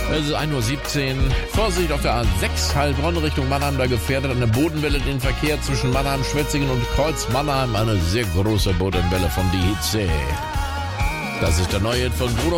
Es ist 1:17 Uhr. Vorsicht auf der A6 Heilbronn Richtung Mannheim. Da gefährdet eine Bodenwelle den Verkehr zwischen Mannheim, Schwetzingen und Kreuz Mannheim. Eine sehr große Bodenwelle von die Hitze. Das ist der neue Hit von Bruno